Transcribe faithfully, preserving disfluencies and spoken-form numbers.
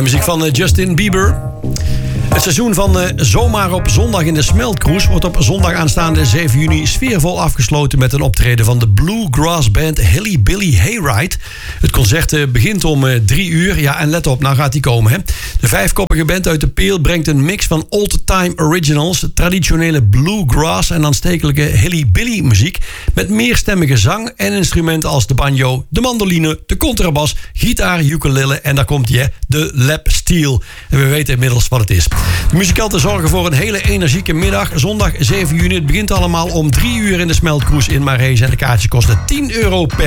muziek van Justin Bieber. Het seizoen van uh, Zomaar op zondag in de Smeltcruise wordt op zondag aanstaande zeven juni sfeervol afgesloten met een optreden van de bluegrass band Hilly Billy Hayride. Het concert uh, begint om uh, drie uur. Ja, en let op, nou gaat die komen. Hè. De vijfkoppige band uit de Peel brengt een mix van old-time originals, traditionele bluegrass en aanstekelijke Hilly Billy muziek met meerstemmige zang en instrumenten als de banjo, de mandoline, de contrabas, gitaar, ukulele en daar komt je, de lap steel. En we weten inmiddels wat het is. De muzikanten zorgen voor een hele energieke middag. Zondag zeven juni. Het begint allemaal om drie uur in de Smeltcruise in Maarhees. En de kaartjes kosten tien euro per